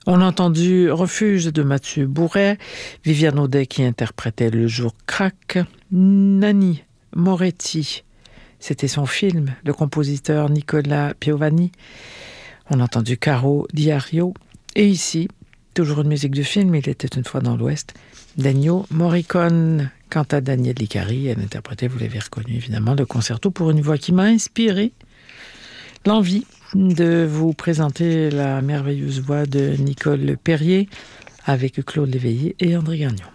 On a entendu Refuge de Mathieu Bourret, Viviane Audet qui interprétait Le jour craque, Nanni Moretti, c'était son film, le compositeur Nicolas Piovani. On a entendu Caro Diario. Et ici, toujours une musique de film, Il était une fois dans l'Ouest, d'Ennio Morricone. Quant à Danielle Licari, elle interprétait, vous l'avez reconnu évidemment, le concerto pour une voix qui m'a inspiré l'envie de vous présenter la merveilleuse voix de Nicole Perrier avec Claude Léveillé et André Gagnon.